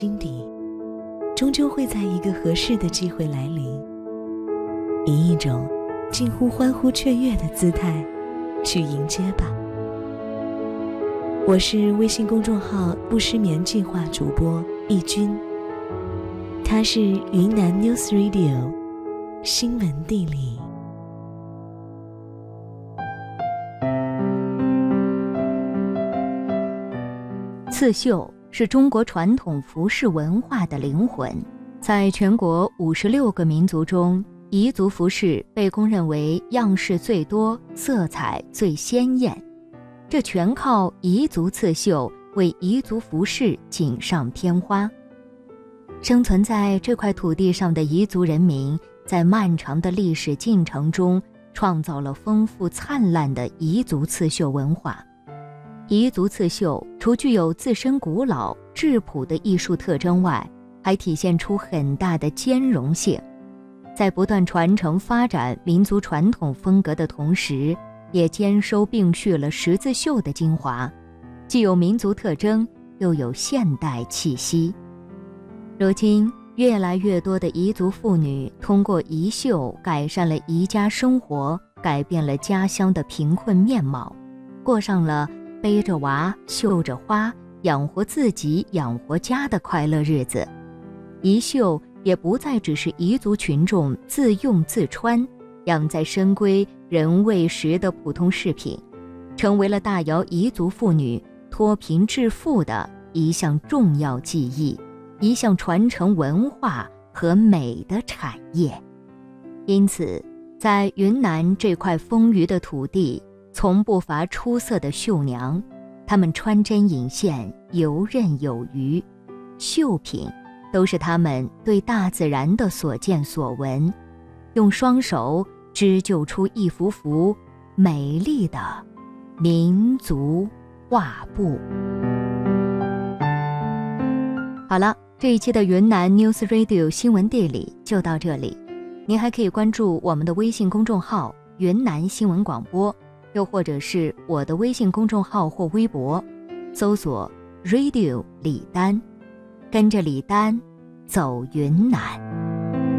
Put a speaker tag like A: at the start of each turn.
A: 心底，终究会在一个合适的机会来临，以一种近乎欢呼雀跃的姿态去迎接吧。我是微信公众号不失眠计划主播易君，他是云南 News Radio 新闻地理。
B: 刺绣是中国传统服饰文化的灵魂，在全国56个民族中，彝族服饰被公认为样式最多、色彩最鲜艳。这全靠彝族刺绣为彝族服饰锦上添花。生存在这块土地上的彝族人民，在漫长的历史进程中，创造了丰富灿烂的彝族刺绣文化。彝族刺绣除具有自身古老质朴的艺术特征外，还体现出很大的兼容性，在不断传承发展民族传统风格的同时，也兼收并蓄了十字绣的精华，既有民族特征，又有现代气息。如今，越来越多的彝族妇女通过彝绣改善了彝家生活，改变了家乡的贫困面貌，过上了背着娃、绣着花，养活自己、养活家的快乐日子。彝绣也不再只是彝族群众自用自穿、养在深闺人未识的普通饰品，成为了大瑶彝族妇女脱贫致富的一项重要技艺，一项传承文化和美的产业。因此，在云南这块丰腴的土地，从不乏出色的绣娘，她们穿针引线，游刃有余，绣品都是她们对大自然的所见所闻，用双手织就出一幅幅美丽的民族画布。好了，这一期的云南 News Radio 新闻地理就到这里，您还可以关注我们的微信公众号云南新闻广播，又或者是我的微信公众号或微博，搜索 Radio 李丹，跟着李丹走云南。